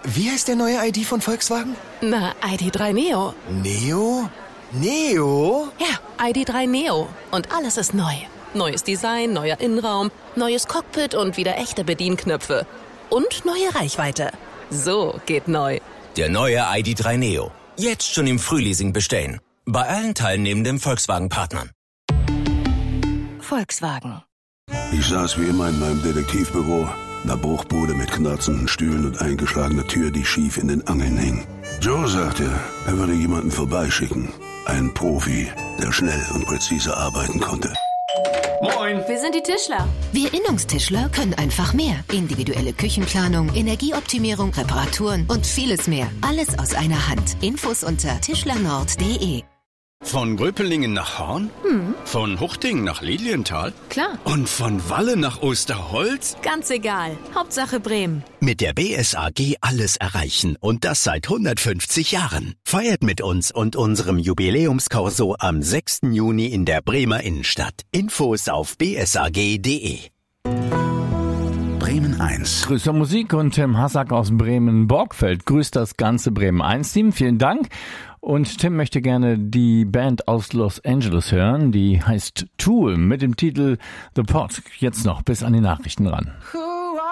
Wie heißt der neue ID von Volkswagen? Na, ID.3 Neo. Neo? Neo? Ja, ID.3 Neo. Und alles ist neu. Neues Design, neuer Innenraum, neues Cockpit und wieder echte Bedienknöpfe. Und neue Reichweite. So geht neu. Der neue ID.3 Neo. Jetzt schon im Frühleasing bestellen. Bei allen teilnehmenden Volkswagen-Partnern. Volkswagen. Ich saß wie immer in meinem Detektivbüro. Eine Bruchbude mit knarzenden Stühlen und eingeschlagener Tür, die schief in den Angeln hing. Joe sagte, er würde jemanden vorbeischicken. Einen Profi, der schnell und präzise arbeiten konnte. Moin! Wir sind die Tischler. Wir Innungstischler können einfach mehr. Individuelle Küchenplanung, Energieoptimierung, Reparaturen und vieles mehr. Alles aus einer Hand. Infos unter tischlernord.de. Von Gröpelingen nach Horn? Von Huchting nach Lilienthal? Klar. Und von Walle nach Osterholz? Ganz egal. Hauptsache Bremen. Mit der BSAG alles erreichen und das seit 150 Jahren. Feiert mit uns und unserem Jubiläumskorso am 6. Juni in der Bremer Innenstadt. Infos auf bsag.de. Bremen 1. Grüß zur Musik und Tim Hassack aus Bremen-Borgfeld grüßt das ganze Bremen 1-Team. Vielen Dank. Und Tim möchte gerne die Band aus Los Angeles hören, die heißt Tool mit dem Titel The Pot. Jetzt noch bis an die Nachrichten ran.